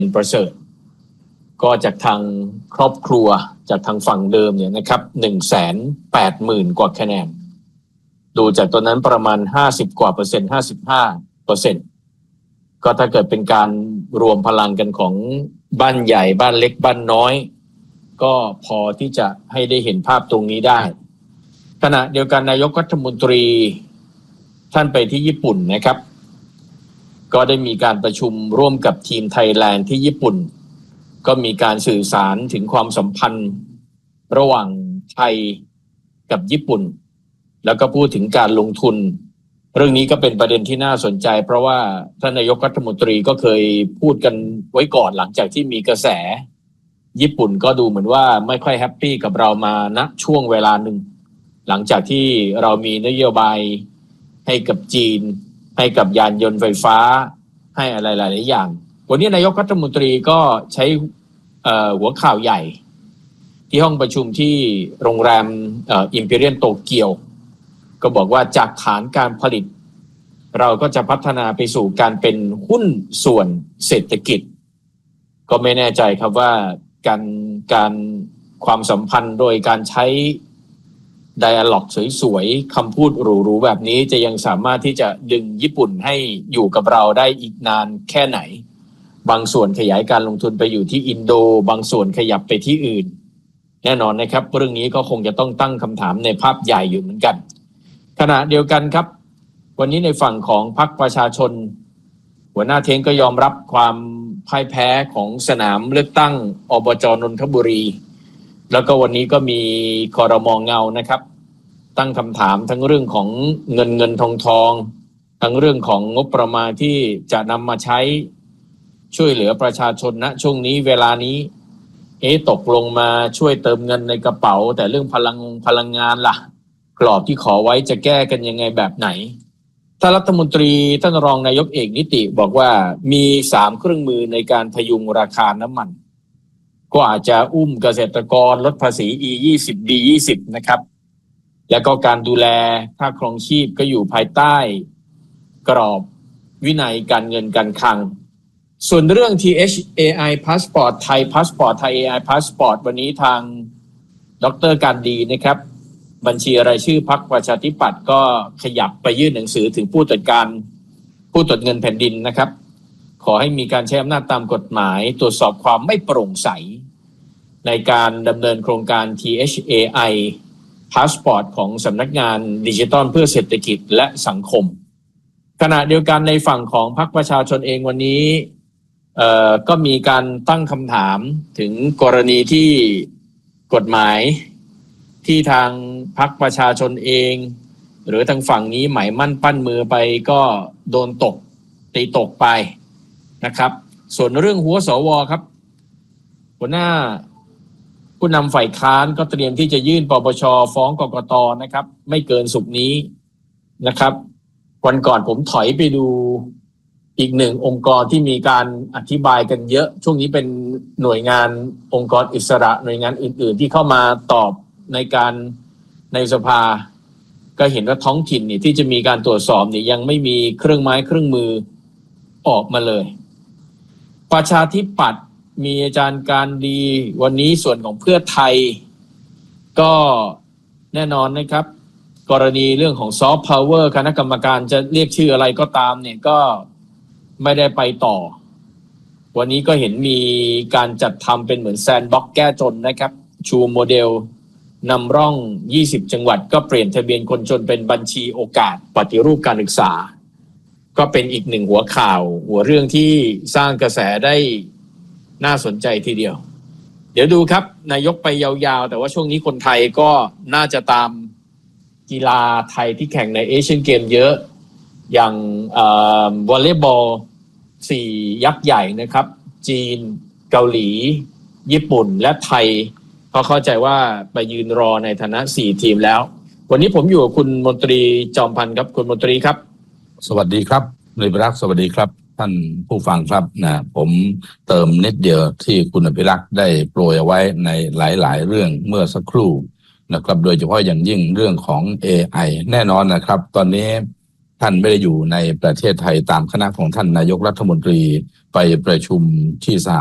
ประเสริฐก็จากทางครอบครัวจากทางฝั่งเดิมเนี่ยนะครับ 180,000 กว่าคะแนนดูจากตัวนั้นประมาณ50กว่าเปอร์เซ็นต์55%ก็ถ้าเกิดเป็นการรวมพลังกันของบ้านใหญ่บ้านเล็กบ้านน้อยก็พอที่จะให้ได้เห็นภาพตรงนี้ได้ขณะเดียวกันนายกรัฐมนตรีท่านไปที่ญี่ปุ่นนะครับก็ได้มีการประชุมร่วมกับทีมไทยแลนด์ที่ญี่ปุ่นก็มีการสื่อสารถึงความสัมพันธ์ระหว่างไทยกับญี่ปุ่นแล้วก็พูดถึงการลงทุนเรื่องนี้ก็เป็นประเด็นที่น่าสนใจเพราะว่าท่านนายกรัฐมนตรีก็เคยพูดกันไว้ก่อนหลังจากที่มีกระแสญี่ปุ่นก็ดูเหมือนว่าไม่ค่อยแฮปปี้กับเรามาณช่วงเวลาหนึ่งหลังจากที่เรามีนโยบายให้กับจีนให้กับยานยนต์ไฟฟ้าให้อะไรหลายๆอย่างวันนี้นายกรัฐมนตรีก็ใช้หัวข่าวใหญ่ที่ห้องประชุมที่โรงแรมอิมพีเรียลโตเกียวก็บอกว่าจากฐานการผลิตเราก็จะพัฒนาไปสู่การเป็นหุ้นส่วนเศรษฐกิจก็ไม่แน่ใจครับว่าการความสัมพันธ์โดยการใช้ไดอะล็อกสวยๆคำพูดหรูๆแบบนี้จะยังสามารถที่จะดึงญี่ปุ่นให้อยู่กับเราได้อีกนานแค่ไหนบางส่วนขยายการลงทุนไปอยู่ที่อินโดบางส่วนขยับไปที่อื่นแน่นอนนะครับเรื่องนี้ก็คงจะต้องตั้งคำถามในภาพใหญ่อยู่เหมือนกันขณะเดียวกันครับวันนี้ในฝั่งของพรรคประชาชนหัวหน้าเท้งก็ยอมรับความพ่ายแพ้ของสนามเลือกตั้งอบจ.นนทบุรีแล้วก็วันนี้ก็มีครม.เงานะครับตั้งคำถามทั้งเรื่องของเงินทองทั้งเรื่องของงบประมาณที่จะนำมาใช้ช่วยเหลือประชาชนณช่วงนี้เวลานี้ตกลงมาช่วยเติมเงินในกระเป๋าแต่เรื่องพลังงานล่ะกรอบที่ขอไว้จะแก้กันยังไงแบบไหนท่านรัฐมนตรีท่านรองนายกเอกนิติบอกว่ามี3เครื่องมือในการพยุงราคาน้ำมันก็อาจจะอุ้มเกษตรกรลดภาษี E20 B20 นะครับแล้วก็การดูแลค่าครองชีพก็อยู่ภายใต้กรอบวินัยการเงินการคลังส่วนเรื่อง THAI Passport ไทย Passport ไทย AI Passport วันนี้ทางดร.การดีนะครับบัญชีรายชื่อพรรคประชาธิปัตย์ก็ขยับไปยื่นหนังสือถึงผู้ตรวจเงินแผ่นดินนะครับขอให้มีการใช้อำนาจตามกฎหมายตรวจสอบความไม่โปร่งใสในการดำเนินโครงการ THAI Passport ของสำนักงานดิจิทัลเพื่อเศรษฐกิจและสังคมขณะเดียวกันในฝั่งของพรรคประชาชนเองวันนี้ก็มีการตั้งคำถามถึงกรณีที่กฎหมายที่ทางพรรคประชาชนเองหรือทางฝั่งนี้หมายมั่นปั้นมือไปก็โดนตีตกไปนะครับส่วนเรื่องหัวสวครับหัวหน้าผู้นำฝ่ายค้านก็เตรียมที่จะยื่นปปช.ฟ้องกกต.นะครับไม่เกินศุกร์นี้นะครับวันก่อนผมถอยไปดูอีกหนึ่งองค์กรที่มีการอธิบายกันเยอะช่วงนี้เป็นหน่วยงานองค์กรอิสระหน่วยงานอื่นๆที่เข้ามาตอบในสภาก็เห็นว่าท้องถิ่นนี่ที่จะมีการตรวจสอบนี่ยังไม่มีเครื่องไม้เครื่องมือออกมาเลยประชาธิปัตย์มีอาจารย์การดีวันนี้ส่วนของเพื่อไทยก็แน่นอนนะครับกรณีเรื่องของซอฟต์พาวเวอร์คณะกรรมการจะเรียกชื่ออะไรก็ตามเนี่ยก็ไม่ได้ไปต่อวันนี้ก็เห็นมีการจัดทำเป็นเหมือนแซนด์บ็อกซ์แก้จนนะครับชูโมเดลนำร่อง20จังหวัดก็เปลี่ยนทะเบียนคนจนเป็นบัญชีโอกาสปฏิรูปการศึกษาก็เป็นอีกหนึ่งหัวข่าวหัวเรื่องที่สร้างกระแสได้น่าสนใจทีเดียวเดี๋ยวดูครับนายกไปยาวๆแต่ว่าช่วงนี้คนไทยก็น่าจะตามกีฬาไทยที่แข่งในเอเชียนเกมเยอะอย่างวอลเลย์บอล4ยักษ์ใหญ่นะครับจีนเกาหลีญี่ปุ่นและไทยเพราะเข้าใจว่าไปยืนรอในฐานะ4ทีมแล้ววันนี้ผมอยู่กับคุณมนตรีจอมพันธ์ครับคุณมนตรีครับสวัสดีครับนายพิรักษ์สวัสดีครับท่านผู้ฟังครับผมเติมนิดเดียวที่คุณอภิรักษ์ได้โปรยเอาไว้ในหลายๆเรื่องเมื่อสักครู่นะครับโดยเฉพาะอย่างยิ่งเรื่องของ AI แน่นอนนะครับตอนนี้ท่านไม่ได้อยู่ในประเทศไทยตามคณะของท่านนายกรัฐมนตรีไปประชุมที่สห